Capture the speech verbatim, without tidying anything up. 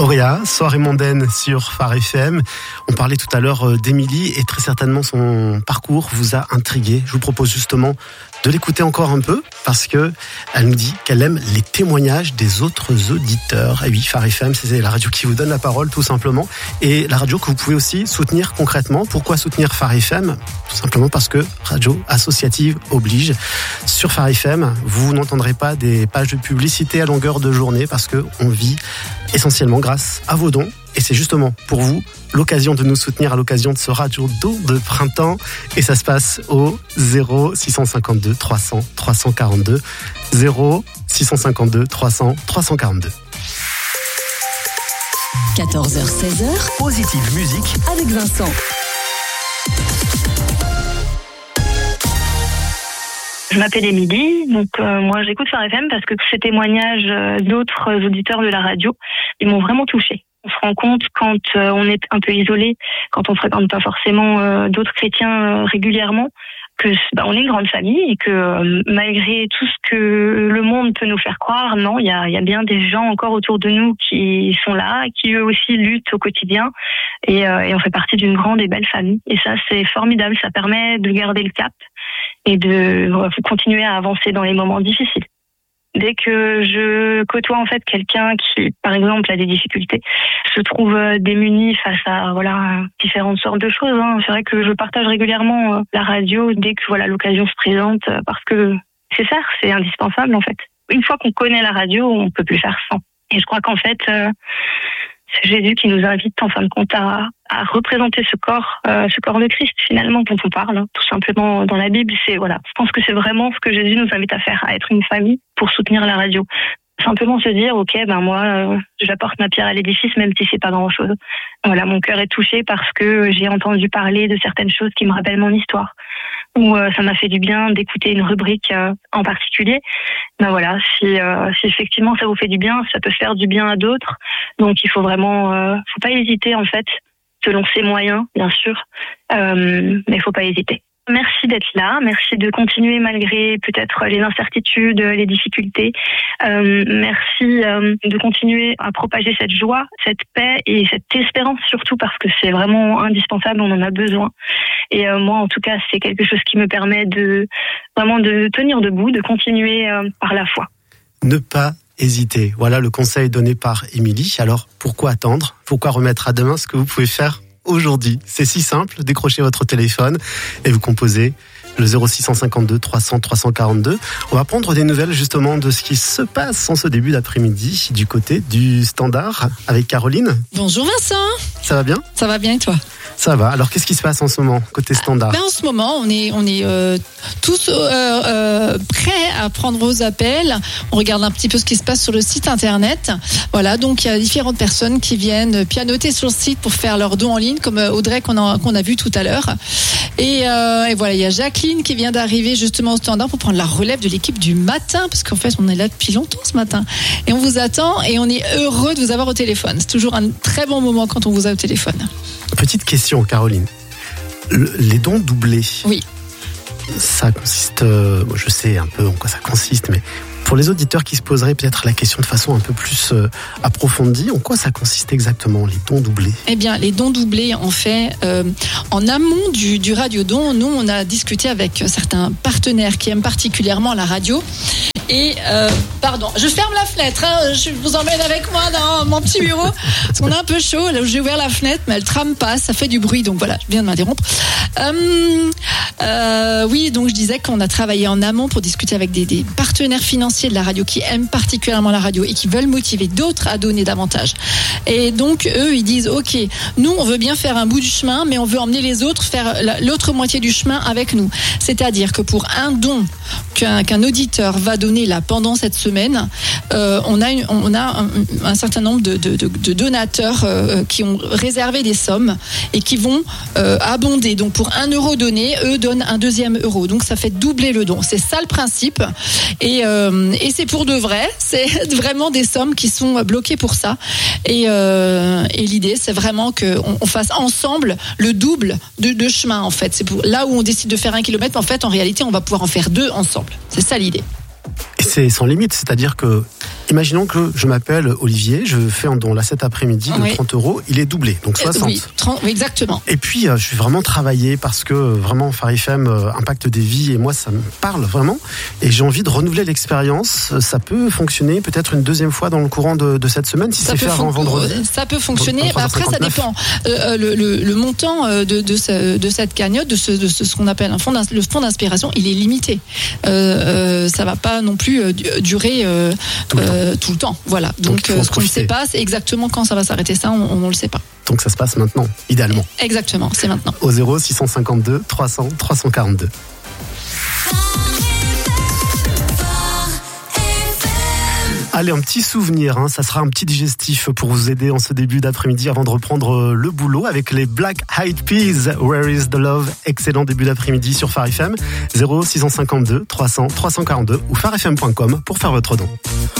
Auréa, soirée mondaine sur Phare F M. On parlait tout à l'heure d'Émilie et très certainement son parcours vous a intrigué. Je vous propose justement de l'écouter encore un peu parce que elle nous dit qu'elle aime les témoignages des autres auditeurs. Et oui, Phare F M, c'est la radio qui vous donne la parole tout simplement et la radio que vous pouvez aussi soutenir concrètement. Pourquoi soutenir Phare F M ? Tout simplement parce que radio associative oblige. Sur Phare F M, vous n'entendrez pas des pages de publicité à longueur de journée parce que on vit essentiellement grâce à vos dons. Et c'est justement pour vous l'occasion de nous soutenir à l'occasion de ce radio don de printemps. Et ça se passe au zéro six cent cinquante-deux trois cents trois cent quarante-deux. zéro six cent cinquante-deux trois cents trois cent quarante-deux. quatorze heures seize heures. Positive musique avec Vincent. Je m'appelle Émilie, donc euh, moi j'écoute Phare F M parce que ces témoignages euh, d'autres auditeurs de la radio, ils m'ont vraiment touchée. On se rend compte quand euh, on est un peu isolé, quand on fréquente pas forcément euh, d'autres chrétiens euh, régulièrement, que bah, on est une grande famille et que euh, malgré tout ce que le monde peut nous faire croire, non, il y a, y a bien des gens encore autour de nous qui sont là, qui eux aussi luttent au quotidien et, euh, et on fait partie d'une grande et belle famille. Et ça c'est formidable, ça permet de garder le cap et de euh, continuer à avancer dans les moments difficiles. Dès que je côtoie en fait quelqu'un qui, par exemple, a des difficultés, se trouve démuni face à voilà différentes sortes de choses. Hein. C'est vrai que je partage régulièrement la radio dès que voilà l'occasion se présente parce que c'est ça, c'est indispensable en fait. Une fois qu'on connaît la radio, on peut plus faire sans. Et je crois qu'en fait, euh, c'est Jésus qui nous invite en fin de compte à, à représenter ce corps, euh, ce corps de Christ finalement dont on parle, hein, tout simplement dans la Bible. C'est voilà, je pense que c'est vraiment ce que Jésus nous invite à faire, à être une famille pour soutenir la radio. Simplement se dire, ok, ben moi, euh, j'apporte ma pierre à l'édifice, même si c'est pas grand-chose. Voilà, mon cœur est touché parce que j'ai entendu parler de certaines choses qui me rappellent mon histoire. Ou euh, ça m'a fait du bien d'écouter une rubrique euh, en particulier. Ben voilà, si, euh, si effectivement ça vous fait du bien, ça peut faire du bien à d'autres. Donc il faut vraiment, euh, faut pas hésiter en fait, selon ses moyens, bien sûr, euh, mais il faut pas hésiter. Merci d'être là, merci de continuer malgré peut-être les incertitudes, les difficultés. Euh, merci euh, de continuer à propager cette joie, cette paix et cette espérance surtout parce que c'est vraiment indispensable, on en a besoin. Et euh, moi en tout cas c'est quelque chose qui me permet de vraiment de tenir debout, de continuer euh, par la foi. Ne pas hésiter, voilà le conseil donné par Émilie. Alors pourquoi attendre ? Pourquoi remettre à demain ce que vous pouvez faire aujourd'hui? C'est si simple, décrochez votre téléphone et vous composez le zéro six cent cinquante-deux trois cents trois cent quarante-deux. On va prendre des nouvelles justement de ce qui se passe en ce début d'après-midi du côté du Standard avec Caroline. Bonjour Vincent. Ça va bien ? Ça va bien et toi ? Ça va. Alors qu'est-ce qui se passe en ce moment côté Standard ? Ben, en ce moment, on est on est euh, tous euh, euh, prêts à prendre vos appels. On regarde un petit peu ce qui se passe sur le site internet. Voilà, donc il y a différentes personnes qui viennent pianoter sur le site pour faire leurs dons en ligne, comme Audrey qu'on a qu'on a vu tout à l'heure. Et, euh, et voilà, il y a Jacqueline qui vient d'arriver justement au Standard pour prendre la relève de l'équipe du matin, parce qu'en fait on est là depuis longtemps ce matin. Et on vous attend et on est heureux de vous avoir au téléphone. C'est toujours un très bon moment quand on vous a au téléphone. Petite question, Caroline. Le, les dons doublés. Oui. Ça consiste, euh, je sais un peu en quoi ça consiste, mais pour les auditeurs qui se poseraient peut-être la question de façon un peu plus euh, approfondie, en quoi ça consiste exactement, les dons doublés ? Eh bien, les dons doublés, en fait, euh, en amont du, du radio-don, nous, on a discuté avec certains partenaires qui aiment particulièrement la radio. Et, euh, pardon, je ferme la fenêtre, hein, je vous emmène avec moi dans mon petit bureau, parce qu'on a un peu chaud, là où j'ai ouvert la fenêtre, mais elle trame pas, ça fait du bruit, donc voilà, je viens de m'interrompre. Euh, euh, oui, donc je disais qu'on a travaillé en amont pour discuter avec des, des partenaires financiers de la radio qui aiment particulièrement la radio et qui veulent motiver d'autres à donner davantage. Et donc, eux, ils disent, ok, nous, on veut bien faire un bout du chemin, mais on veut emmener les autres faire l'autre moitié du chemin avec nous. C'est-à-dire que pour un don qu'un, qu'un auditeur va donner là pendant cette semaine, euh, on a, une, on a un, un certain nombre de, de, de, de donateurs euh, qui ont réservé des sommes et qui vont euh, abonder. Donc pour un euro donné, eux donnent un deuxième euro. Donc ça fait doubler le don. C'est ça le principe. Et, euh, et c'est pour de vrai. C'est vraiment des sommes qui sont bloquées pour ça. Et, euh, et l'idée, c'est vraiment qu'on on fasse ensemble le double de, de chemin en fait. C'est pour là où on décide de faire un kilomètre, mais en fait, en réalité, on va pouvoir en faire deux ensemble. C'est ça l'idée. Et c'est sans limite. C'est-à-dire que, imaginons que je m'appelle Olivier, je fais un don là cet après-midi de oui. trente euros, il est doublé, donc soixante. Oui, trente, oui, exactement. Et puis, euh, je suis vraiment travaillé parce que euh, vraiment, Phare F M euh, impacte des vies et moi, ça me parle vraiment. Et j'ai envie de renouveler l'expérience. Ça peut fonctionner peut-être une deuxième fois dans le courant de, de cette semaine, si ça c'est fait avant fon- vendredi. Ça peut fonctionner. Bon, Après, ça dépend. Euh, le, le, le montant de, de, ce, de cette cagnotte, de ce, de ce, ce qu'on appelle un fonds, le fonds d'inspiration, il est limité. Euh, euh, ça va pas non plus euh, durer euh, tout, le euh, tout le temps. Voilà. Donc, Donc ce qu'on ne sait pas, c'est exactement quand ça va s'arrêter. Ça, on ne le sait pas. Donc ça se passe maintenant, idéalement. Exactement, c'est maintenant. Au zéro six cent cinquante-deux trois cents trois cent quarante-deux. Allez, un petit souvenir, hein, ça sera un petit digestif pour vous aider en ce début d'après-midi avant de reprendre le boulot avec les Black Eyed Peas, Where is the Love? Excellent début d'après-midi sur Phare F M, zéro six cent cinquante-deux trois cents trois cent quarante-deux ou phare f m point com pour faire votre don.